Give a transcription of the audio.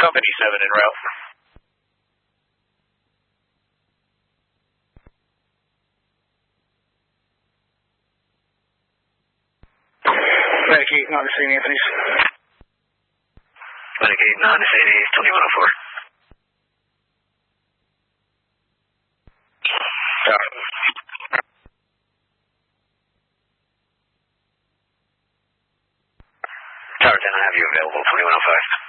Company 7 en route. Medic 8, not to St. Anthony's. Medic 8, not to St. Anthony's, 2104. Tower 10, I have you available, 2105.